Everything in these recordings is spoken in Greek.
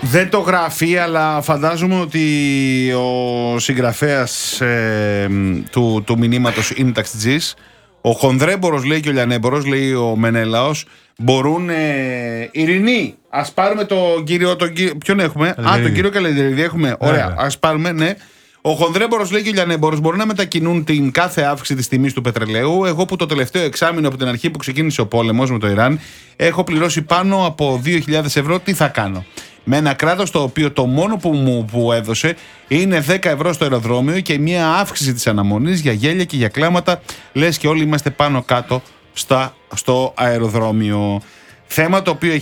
Δεν το γράφει, αλλά φαντάζομαι ότι ο συγγραφέας του μηνύματος είναι ταξιτζής. Ο Χονδρέμπορος λέει και ο Λιανέμπορος, λέει ο Μενέλαος, μπορούν. Ειρηνή, ας πάρουμε τον κύριο. Ποιον έχουμε? Τον κύριο Καλεντερίδη έχουμε. Ωραία, ας πάρουμε, ναι. Ο Χονδρέμπορος λέει και ο Λιανέμπορος μπορούν να μετακινούν την κάθε αύξηση της τιμής του πετρελαίου. Εγώ που το τελευταίο εξάμηνο από την αρχή που ξεκίνησε ο πόλεμος με το Ιράν έχω πληρώσει πάνω από 2.000 ευρώ. Τι θα κάνω? Με ένα κράτος το οποίο το μόνο που μου έδωσε είναι 10 ευρώ στο αεροδρόμιο και μια αύξηση της αναμονής για γέλια και για κλάματα. Λες και όλοι είμαστε πάνω κάτω στο αεροδρόμιο. Θέμα το οποίο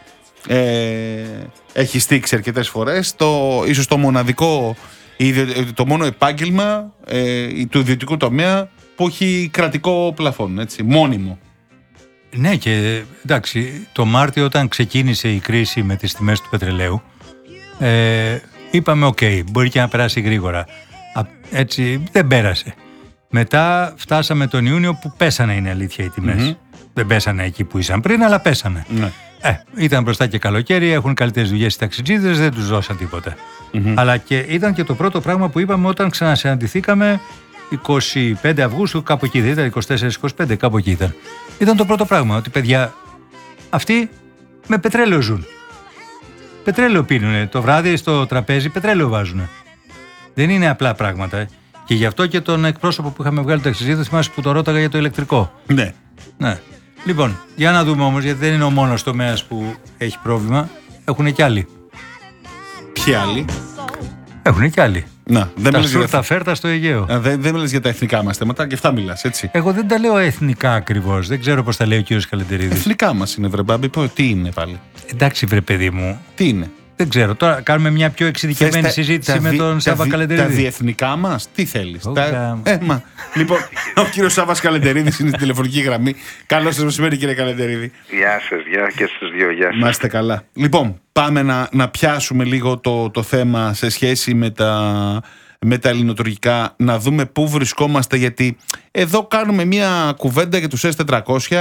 έχει στήξει αρκετές φορές. Ίσως το μοναδικό, το μόνο επάγγελμα του ιδιωτικού τομέα που έχει κρατικό πλαφόν, έτσι, μόνιμο. Ναι, και εντάξει, το Μάρτιο όταν ξεκίνησε η κρίση με τις τιμές του πετρελαίου, είπαμε μπορεί και να περάσει γρήγορα. Έτσι δεν πέρασε. Μετά φτάσαμε τον Ιούνιο που πέσανε, είναι αλήθεια, οι τιμές. Δεν πέσανε εκεί που ήσαν πριν, αλλά πέσανε. Ναι. Ήταν μπροστά και καλοκαίρι, έχουν καλύτερες δουλειές οι ταξιτζίδες, δεν τους δώσαν τίποτα. Αλλά και ήταν και το πρώτο πράγμα που είπαμε όταν ξανασυναντηθήκαμε 25 Αυγούστου, κάπου εκεί δεν ήταν, 24-25, κάπου εκεί ήταν. Ήταν το πρώτο πράγμα, ότι παιδιά, αυτοί με πετρέλαιο ζουν. Πετρέλαιο πίνουνε, το βράδυ στο τραπέζι πετρέλαιο βάζουνε. Δεν είναι απλά πράγματα. Και γι' αυτό και τον εκπρόσωπο που είχαμε βγάλει ταξιτζίδες, θυμάσαι που το ρώταγα για το ηλεκτρικό. Ναι. Λοιπόν, για να δούμε όμως, γιατί δεν είναι ο μόνος τομέας που έχει πρόβλημα, έχουν και άλλοι. Ποιοι άλλοι? Έχουν και άλλοι. Τα σούρτα φέρτα στο Αιγαίο. Δεν μιλάς για τα εθνικά μας θέματα και αυτά μιλάς, έτσι. Εγώ δεν τα λέω εθνικά ακριβώς. Δεν ξέρω πώς τα λέει ο κύριος Καλεντερίδης. Εθνικά μας είναι, βρε μπάμπη. Τι είναι πάλι? Εντάξει, βρε παιδί μου. Τι είναι? Δεν ξέρω. Τώρα κάνουμε μια πιο εξειδικευμένη συζήτηση με τον Σάββα Καλεντερίδη. Τα διεθνικά μας, τι θέλεις? Λοιπόν, ο κύριος Σάββας Καλεντερίδης είναι στη τηλεφωνική γραμμή. Καλώς σας μεσημέρι, κύριε Καλεντερίδη. Γεια σας, γεια και στους δύο, γεια σας. Να είστε καλά. Λοιπόν, πάμε να πιάσουμε λίγο το θέμα σε σχέση με τα ελληνοτουρκικά, να δούμε πού βρισκόμαστε, γιατί εδώ κάνουμε μια κουβέντα για τους S400.